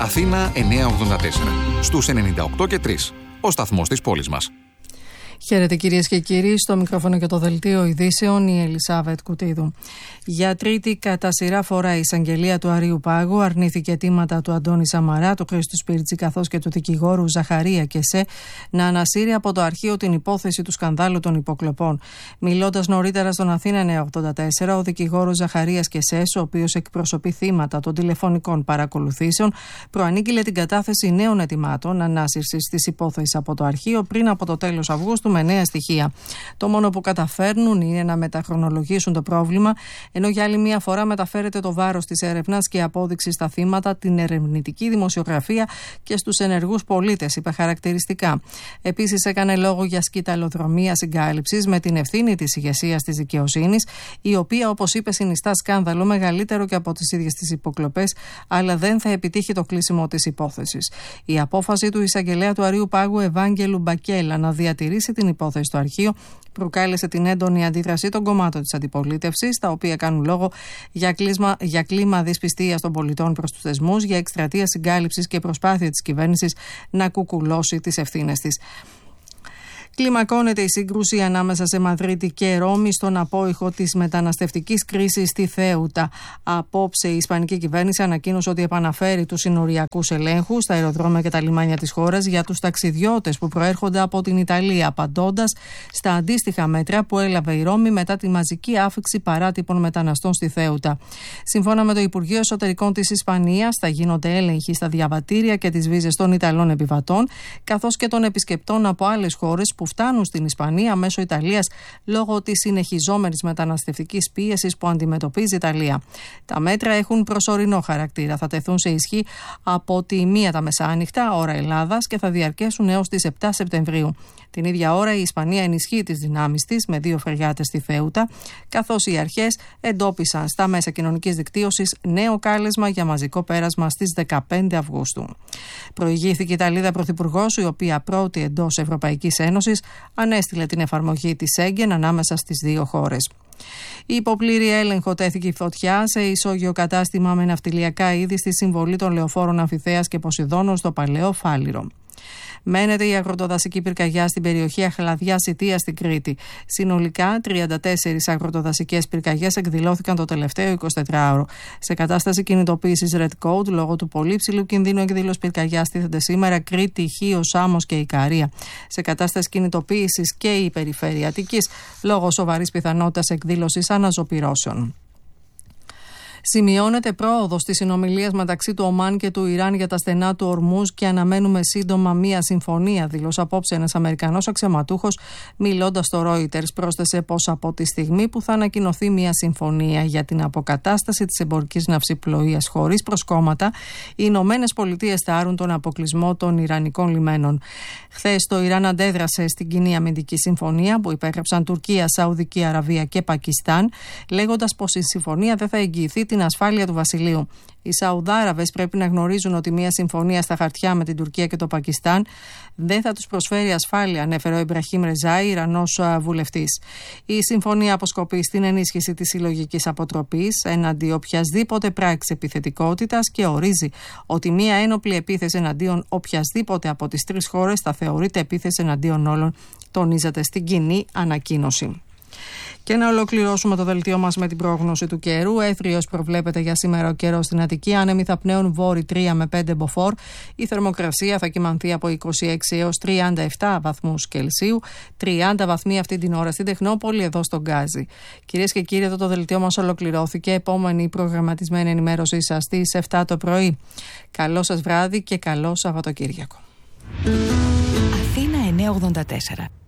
Αθήνα 984. Στους 98 και 3. Ο σταθμός της πόλης μας. Χαίρετε κυρίες και κύριοι, στο μικρόφωνο και το δελτίο ειδήσεων η Ελισάβετ Κουτίδου. Για τρίτη κατά σειρά φορά η εισαγγελία του Αρείου Πάγου αρνήθηκε αιτήματα του Αντώνη Σαμαρά, του Χρήστου Σπίρτζη καθώς και του δικηγόρου Ζαχαρία Κεσέ να ανασύρει από το αρχείο την υπόθεση του σκανδάλου των υποκλοπών. Μιλώντας νωρίτερα στον Αθήνα 984, ο δικηγόρος Ζαχαρίας Κεσέ, ο οποίος εκπροσωπεί θύματα των τηλεφωνικών παρακολουθήσεων, προανήγγειλε την κατάθεση νέων αιτημάτων ανάσυρσης της υπόθεσης από το αρχείο πριν από το τέλος Αυγούστου με νέα στοιχεία. Το μόνο που καταφέρνουν είναι να μεταχρονολογήσουν το πρόβλημα, ενώ για άλλη μία φορά μεταφέρεται το βάρος της έρευνας και απόδειξη στα θύματα, την ερευνητική δημοσιογραφία και στους ενεργούς πολίτες, είπε χαρακτηριστικά. Επίσης, έκανε λόγο για σκυταλοδρομία συγκάλυψης με την ευθύνη της ηγεσίας της δικαιοσύνης, η οποία, όπως είπε, συνιστά σκάνδαλο μεγαλύτερο και από τις ίδιες τις υποκλοπές, αλλά δεν θα επιτύχει το κλείσιμο της υπόθεσης. Η απόφαση του εισαγγελέα του Αρείου Πάγου Ευάγγελου Μπακέλα να διατηρήσει την υπόθεση στο αρχείο προκάλεσε την έντονη αντίδραση των κομμάτων της αντιπολίτευσης, τα οποία κάνουν λόγο για κλίμα δυσπιστίας των πολιτών προς τους θεσμούς, για εκστρατεία συγκάλυψης και προσπάθεια της κυβέρνησης να κουκουλώσει τις ευθύνες της. Κλιμακώνεται η σύγκρουση ανάμεσα σε Μαδρίτη και Ρώμη στον απόϊχο της μεταναστευτικής κρίσης στη Θέουτα. Απόψε η Ισπανική κυβέρνηση ανακοίνωσε ότι επαναφέρει τους συνοριακούς ελέγχους στα αεροδρόμια και τα λιμάνια της χώρας για τους ταξιδιώτες που προέρχονται από την Ιταλία, απαντώντας στα αντίστοιχα μέτρα που έλαβε η Ρώμη μετά τη μαζική άφιξη παράτυπων μεταναστών στη Θέουτα. Σύμφωνα με το Υπουργείο Εσωτερικών της Ισπανίας, θα γίνονται έλεγχοι στα διαβατήρια και τις βίζες των Ιταλών επιβατών, καθώς και των επισκεπτών από άλλες χώρες που φτάνουν στην Ισπανία μέσω Ιταλίας λόγω της συνεχιζόμενης μεταναστευτικής πίεσης που αντιμετωπίζει η Ιταλία. Τα μέτρα έχουν προσωρινό χαρακτήρα. Θα τεθούν σε ισχύ από τη 1 τα μεσάνυχτα, ώρα Ελλάδας, και θα διαρκέσουν έως τις 7 Σεπτεμβρίου. Την ίδια ώρα η Ισπανία ενισχύει τις δυνάμεις της με 2 φρεγάτες στη Θέουτα, καθώς οι αρχές εντόπισαν στα μέσα κοινωνικής δικτύωσης νέο κάλεσμα για μαζικό πέρασμα στις 15 Αυγούστου. Προηγήθηκε η Ιταλίδα Πρωθυπουργός, η οποία πρώτη εντός Ευρωπαϊκής Ένωσης ανέστειλε την εφαρμογή της Σέγγεν ανάμεσα στις δύο χώρες. Η υποπλήρη έλεγχο τέθηκε η φωτιά σε ισόγειο κατάστημα με ναυτιλιακά είδη στη συμβολή των λεωφόρων Αμφιθέας και Ποσειδώνος στο Παλαιό Φάληρο. Μένεται η αγροτοδασική πυρκαγιά στην περιοχή Αχλαδιά-Σιτία στην Κρήτη. Συνολικά 34 αγροτοδασικές πυρκαγιές εκδηλώθηκαν το τελευταίο 24ωρο. Σε κατάσταση κινητοποίησης Red Code, λόγω του πολύ ψηλού κινδύνου εκδήλωσης πυρκαγιάς, τίθενται σήμερα Κρήτη, Χίος, Σάμος και Ικαρία. Σε κατάσταση κινητοποίησης και η περιφέρεια Αττικής, λόγω σοβαρής πιθανότητας εκδήλωσης αναζωπυρώσεων. Σημειώνεται πρόοδος στις συνομιλίες μεταξύ του Ομάν και του Ιράν για τα στενά του Ορμούζ και αναμένουμε σύντομα μία συμφωνία, δήλωσε απόψε ένας Αμερικανός αξιωματούχος, μιλώντας στο Reuters. Πρόσθεσε πως από τη στιγμή που θα ανακοινωθεί μία συμφωνία για την αποκατάσταση της εμπορικής ναυσιπλοείας χωρίς προσκόμματα, οι Ηνωμένες Πολιτείες θα άρουν τον αποκλεισμό των Ιρανικών λιμένων. Χθες το Ιράν αντέδρασε στην κοινή αμυντική συμφωνία που υπέγραψαν Τουρκία, Σαουδική Αραβία και Πακιστάν, λέγοντας πως η συμφωνία δεν θα εγγυηθεί την ασφάλεια του βασιλείου. Οι Σαουδάραβες πρέπει να γνωρίζουν ότι μια συμφωνία στα χαρτιά με την Τουρκία και το Πακιστάν δεν θα τους προσφέρει ασφάλεια, ανέφερε ο Ιμπραχήμ Ρεζάι, Ιρανός βουλευτής. Η συμφωνία αποσκοπεί στην ενίσχυση της συλλογικής αποτροπής εναντί οποιασδήποτε πράξη επιθετικότητας και ορίζει ότι μια ένοπλη επίθεση εναντίον οποιασδήποτε από τις 3 χώρες θα θεωρείται επίθεση εναντίον όλων, τονίζεται στην κοινή ανακοίνωση. Και να ολοκληρώσουμε το δελτίο μας με την πρόγνωση του καιρού. Έθριος προβλέπεται για σήμερα ο καιρός στην Αττική. Άνεμοι θα πνέουν βόρειοι 3 με 5 μποφόρ. Η θερμοκρασία θα κυμανθεί από 26 έως 37 βαθμούς Κελσίου. 30 βαθμοί αυτή την ώρα στην Τεχνόπολη, εδώ στον Γκάζι. Κυρίες και κύριοι, εδώ το δελτίο μας ολοκληρώθηκε. Επόμενη προγραμματισμένη ενημέρωσή σας στις 7 το πρωί. Καλό σας βράδυ και καλό Σαββατοκύριακο. Αθήνα 984.